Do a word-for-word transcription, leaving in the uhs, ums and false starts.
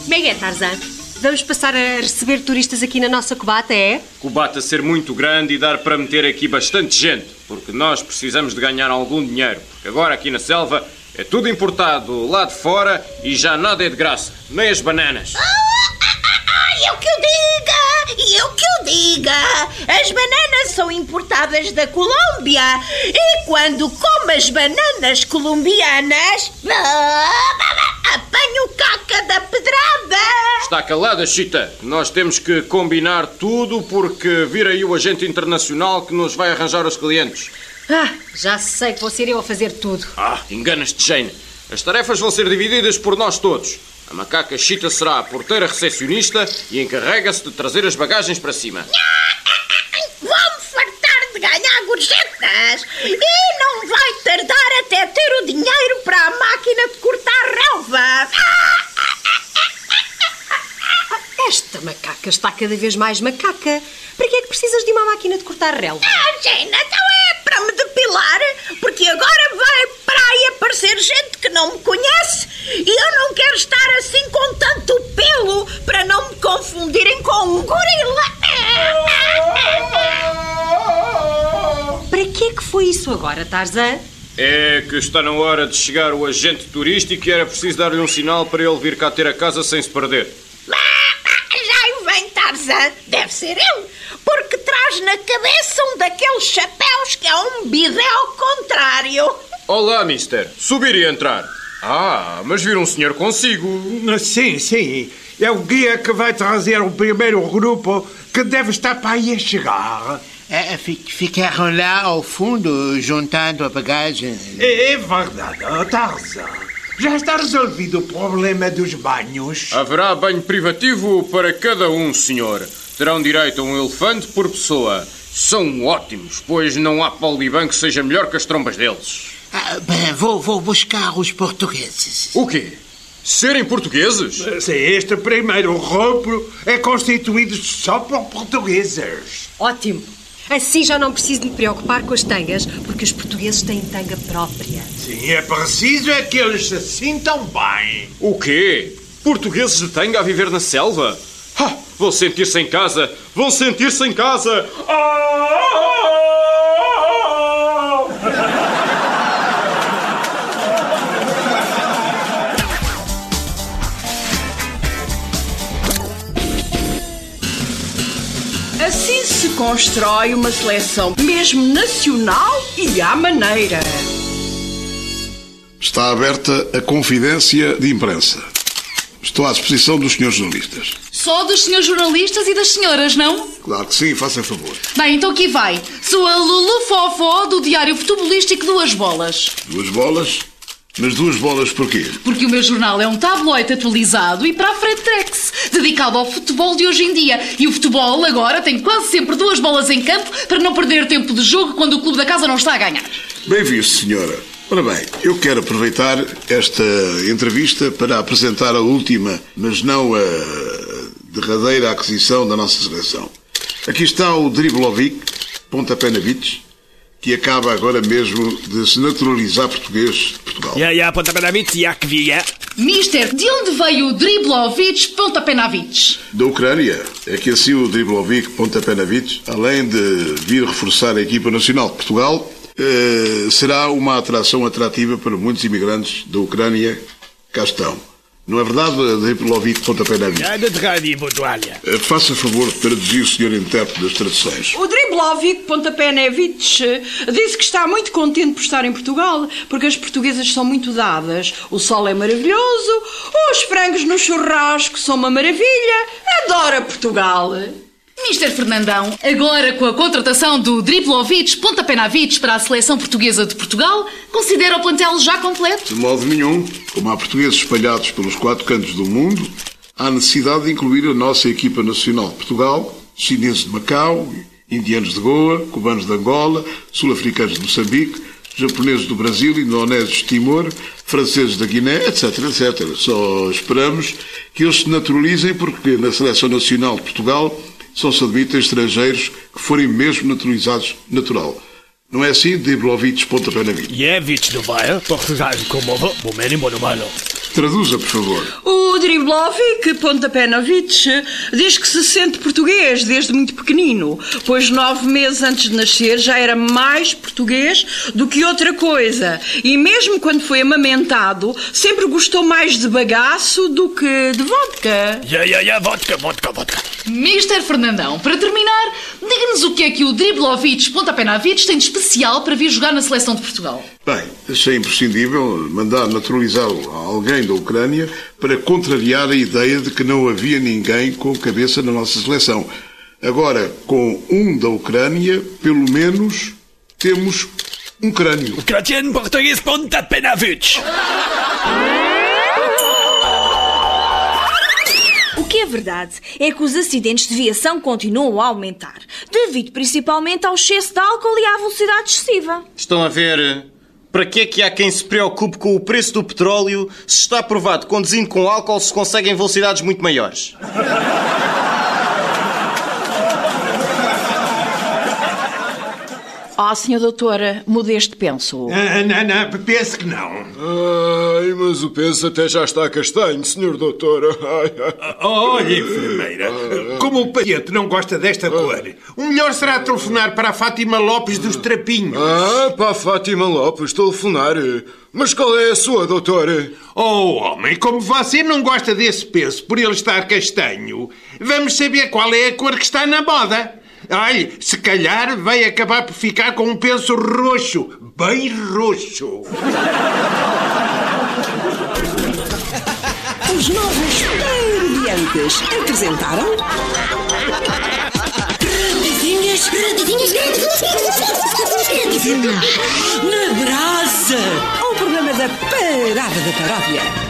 Como é que é, Tarzan? Vamos passar a receber turistas aqui na nossa cubata, é? Cubata ser muito grande e dar para meter aqui bastante gente, porque nós precisamos de ganhar algum dinheiro, porque agora aqui na selva é tudo importado lá de fora e já nada é de graça, nem as bananas. Eu que eu diga, eu que eu diga, as bananas são importadas da Colômbia e quando como as bananas colombianas, apanho caca da pedrada. Está calada, Chita. Nós temos que combinar tudo porque vir aí o agente internacional que nos vai arranjar os clientes. Ah, já sei que vou ser eu a fazer tudo. Ah, enganas-te, Jane. As tarefas vão ser divididas por nós todos. A macaca Chita será a porteira recepcionista e encarrega-se de trazer as bagagens para cima. Vou-me fartar de ganhar gorjetas e não vai tardar até ter o dinheiro para a máquina de cortar relva. Esta macaca está cada vez mais macaca. Para que é que precisas de uma máquina de cortar relva? Ah, Jane, então é para me depilar, porque agora vai para aí aparecer gente que não me conhece e eu não quero estar assim com tanto pelo para não me confundirem com um gorila. Para que é que foi isso agora, Tarzan? É que está na hora de chegar o agente turístico e era preciso dar-lhe um sinal para ele vir cá ter a casa sem se perder. Já aí vem Tarzan, deve ser ele, porque traz na cabeça um daqueles chapéus que é um bidé ao contrário. Olá, mister. Subir e entrar. Ah, mas vir um senhor consigo. Sim, sim. É o guia que vai trazer o primeiro grupo que deve estar para aí a chegar. É, ficaram lá ao fundo, juntando a bagagem. É, é verdade, Tarzan. Já está resolvido o problema dos banhos. Haverá banho privativo para cada um, senhor. Terão direito a um elefante por pessoa. São ótimos, pois não há Pauliban que seja melhor que as trombas deles. Ah, bem, vou, vou buscar os portugueses. O quê? Serem portugueses? Se este primeiro grupo é constituído só por portugueses. Ótimo. Assim já não preciso me preocupar com as tangas, porque os portugueses têm tanga própria. Sim, é preciso é que eles se sintam bem. O quê? Portugueses de tanga a viver na selva? Ah, vão sentir-se em casa! Vão sentir-se em casa! Assim se constrói uma seleção mesmo nacional e à maneira. Está aberta a confidência de imprensa. Estou à disposição dos senhores jornalistas. Só dos senhores jornalistas e das senhoras, não? Claro que sim, faça favor. Bem, então aqui vai. Sou a Lulu Fofó do Diário Futebolístico Duas Bolas. Duas bolas? Mas duas bolas porquê? Porque o meu jornal é um tabloide atualizado e para a frente trex, dedicado ao futebol de hoje em dia. E o futebol agora tem quase sempre duas bolas em campo para não perder tempo de jogo quando o clube da casa não está a ganhar. Bem visto, senhora. Ora bem, eu quero aproveitar esta entrevista para apresentar a última, mas não a derradeira aquisição da nossa seleção. Aqui está o Driblovic, pontapé na Vites, que acaba agora mesmo de se naturalizar português de Portugal. Ja, ja, pontapé na Vites, ja, que via. Mister, de onde veio o Driblovic pontapé na Vites? Da Ucrânia. É que assim o Driblovic pontapé na Vites, além de vir reforçar a equipa nacional de Portugal, eh, será uma atração atrativa para muitos imigrantes da Ucrânia que cá estão. Não é verdade, Driblovic pontapé na Vites? Ja, dat gaat niet, Botoalha. Eh, faça favor de traduzir o senhor intérprete das traduções. O Driblovic pontapé na Vites disse que está muito contente por estar em Portugal, porque as portuguesas são muito dadas. O sol é maravilhoso, os frangos no churrasco são uma maravilha. Adora Portugal. Mister Fernandão, agora com a contratação do Driblovic pontapé na Vites para a seleção portuguesa de Portugal, considera o plantel já completo? De modo nenhum. Como há portugueses espalhados pelos quatro cantos do mundo, há necessidade de incluir a nossa equipa nacional de Portugal, chineses de Macau, indianos de Goa, cubanos de Angola, sul-africanos de Moçambique, japoneses do Brasil, indonésios de Timor, franceses da Guiné, etc, etcétera. Só esperamos que eles se naturalizem porque na Seleção Nacional de Portugal só se admitem estrangeiros que forem mesmo naturalizados natural. Não é assim, Driblovic pontapé na Vites? Je, Vites do Baia, Portugal como bom menino, bom malo. Traduza, por favor. O Driblovic Pontapenovic diz que se sente português desde muito pequenino, pois nove meses antes de nascer já era mais português do que outra coisa. E mesmo quando foi amamentado, sempre gostou mais de bagaço do que de vodka. Ja, ja, ja, vodka, vodka, vodka. mister Fernandão, para terminar, diga-nos o que é que o Driblovic Pontapenovic tem de especial para vir jogar na seleção de Portugal. Bem, achei imprescindível mandar naturalizar alguém da Ucrânia para contrariar a ideia de que não havia ninguém com cabeça na nossa seleção. Agora, com um da Ucrânia, pelo menos temos um crânio. Kratien português Pontapenovic. O que é verdade é que os acidentes de viação continuam a aumentar, devido principalmente ao excesso de álcool e à velocidade excessiva. Estão a ver? Para que é que há quem se preocupe com o preço do petróleo se está provado que conduzindo com álcool se conseguem velocidades muito maiores? Oh, senhor doutora, Modeste penso. Ah, não, não, penso que não. Ai, mas o penso até já está castanho, senhor doutor. Ai, ai. Olha, enfermeira, como o paciente não gosta desta cor, o melhor será telefonar para a Fátima Lopes dos Trapinhos. Ah, para a Fátima Lopes, telefonar. Mas qual é a sua, doutor? Oh, homem, como você não gosta desse penso por ele estar castanho, vamos saber qual é a cor que está na moda. Olha, se calhar vai acabar por ficar com um penso roxo, bem roxo. Os novos Parodiantes apresentaram... Redidinhas, redidinhas, redidinhas na brasa. Um programa da Parada da Paródia.